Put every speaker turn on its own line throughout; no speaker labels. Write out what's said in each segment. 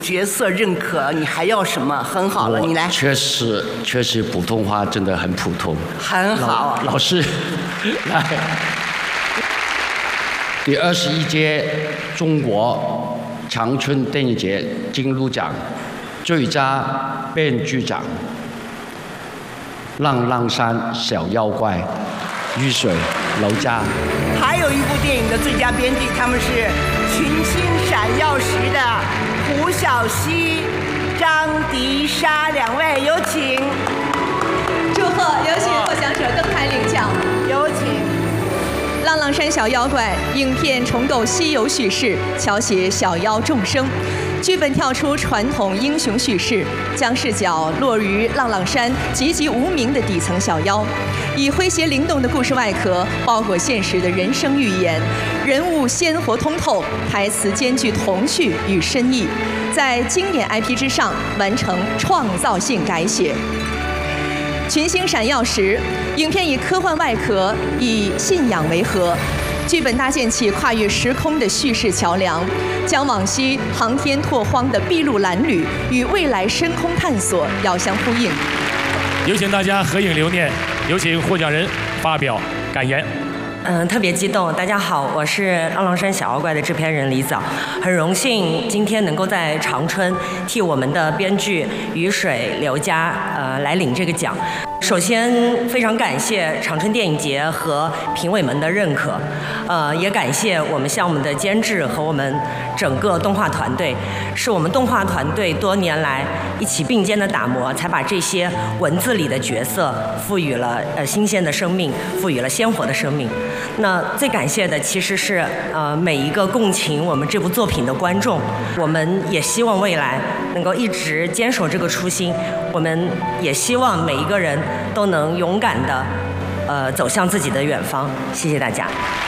角色认可，你还要什么？很好了，你来。
确实普通话真的很普通。
很好。
老师，来。第21届中国长春电影节金鹿奖最佳编剧奖，《浪浪山小妖怪》，雨水楼家。
还有一部电影的最佳编剧，他们是群星闪耀时的胡晓溪、张迪莎两位，有请。
祝贺，有请获奖者登台领奖。
有请。
《浪浪山小妖怪》影片重构西游叙事，巧写小妖众生。剧本跳出传统英雄叙事，将视角落于浪浪山籍籍无名的底层小妖，以诙谐灵动的故事外壳包裹现实的人生寓言，人物鲜活通透，台词兼具童趣与深意，在经典 IP 之上完成创造性改写。群星闪耀时，影片以科幻外壳，以信仰为核。剧本搭建起跨越时空的叙事桥梁，将往昔航天拓荒的筚路蓝缕与未来深空探索遥相呼应。
有请大家合影留念，有请获奖人发表感言。
特别激动。大家好，我是《浪浪山小妖怪》的制片人李早，很荣幸今天能够在长春替我们的编剧雨水刘佳来领这个奖。首先非常感谢长春电影节和评委们的认可，也感谢我们项目的监制和我们整个动画团队，是我们动画团队多年来一起并肩的打磨，才把这些文字里的角色赋予了新鲜的生命，赋予了鲜活的生命。那最感谢的其实是每一个共情我们这部作品的观众，我们也希望未来能够一直坚守这个初心，我们也希望每一个人都能勇敢地走向自己的远方。谢谢大家。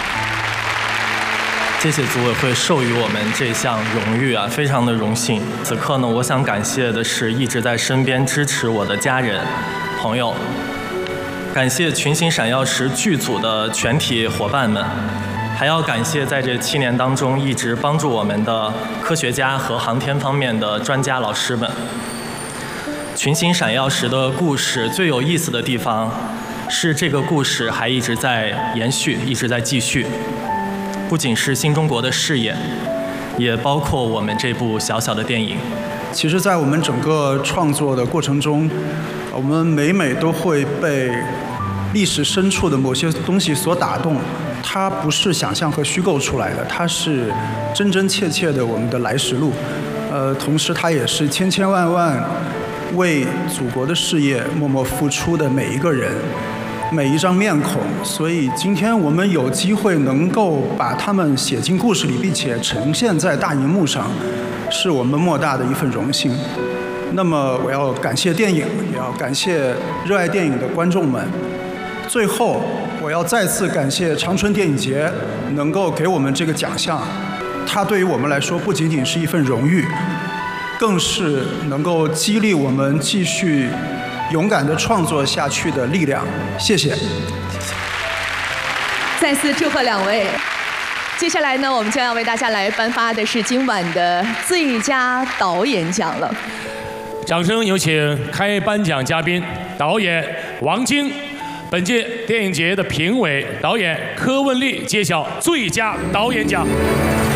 谢谢组委会授予我们这项荣誉啊，非常的荣幸。此刻呢，我想感谢的是一直在身边支持我的家人、朋友，感谢群星闪耀时剧组的全体伙伴们，还要感谢在这7年当中一直帮助我们的科学家和航天方面的专家老师们。群星闪耀时的故事最有意思的地方是这个故事还一直在延续，一直在继续。不仅是新中国的事业，也包括我们这部小小的电影。
其实在我们整个创作的过程中，我们每都会被历史深处的某些东西所打动。它不是想象和虚构出来的，它是真真切切的我们的来时路。同时它也是千千万万为祖国的事业默默付出的每一个人，每一张面孔。所以今天我们有机会能够把他们写进故事里，并且呈现在大荧幕上，是我们莫大的一份荣幸。那么我要感谢电影，也要感谢热爱电影的观众们。最后我要再次感谢长春电影节能够给我们这个奖项，它对于我们来说不仅仅是一份荣誉，更是能够激励我们继续勇敢地创作下去的力量。谢谢。
再次祝贺两位。接下来呢，我们将要为大家来颁发的是今晚的最佳导演奖了。
掌声有请开颁奖嘉宾导演王晶，本届电影节的评委导演柯汶利揭晓最佳导演奖。